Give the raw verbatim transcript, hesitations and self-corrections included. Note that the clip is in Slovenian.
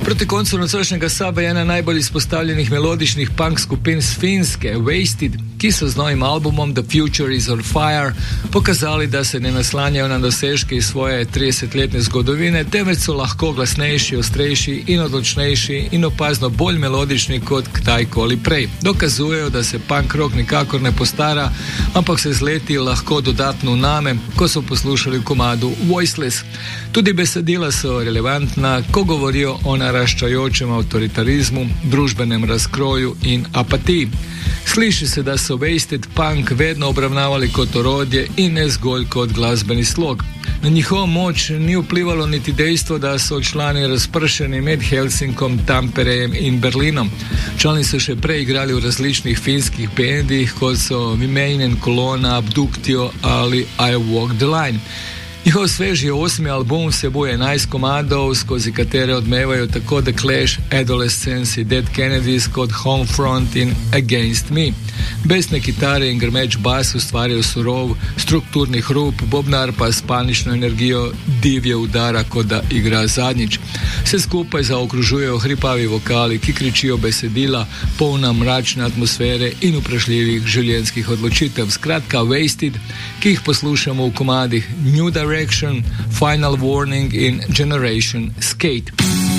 Proti koncu nocojšnjega saba je ena najbolj izpostavljenih melodičnih punk skupin z Finske, Wasted, ki so z novim albumom The Future is on Fire pokazali, da se ne naslanjajo na dosežke iz svoje tridesetletne zgodovine, temveč so lahko glasnejši, ostrejši in odločnejši in opazno bolj melodični kot kdajkoli prej. Dokazujejo, da se punk rock nikakor ne postara, ampak se z leti lahko dodatno uname, ko so poslušali v komadu Voiceless. Tudi besedila so relevantna, ko govorijo o naraščajočem avtoritarizmu, družbenem razkroju in apatiji. Sliši se, da so Wasted punk vedno obravnavali kot orodje in ne zgolj kot glasbeni slog. Na njihovo moč ni vplivalo niti dejstvo, da so člani razpršeni med Helsinkom, Tamperejem in Berlinom. Člani so še prej igrali v različnih finskih bendih, kot so Vimeinen, Kolona, Abduktio ali I Walk the Line. Njihov sveži osmi album vsebuje enajst komadov, skozi katere odmevajo tako The Clash, Adolescence, Dead Kennedys kot Homefront in Against Me. Besne kitare in grmeč bas ustvarjajo surov, strukturni hrup, bobnar pa s panično energijo divje udara, kot da igra zadnjič. Vse skupaj zaokružujejo hripavi vokali, ki kričijo besedila, polna mračne atmosfere in vprašljivih življenjskih odločitev. Skratka, Wasted, ki jih poslušamo v komadih New Direction, Final Warning in Generation Skate.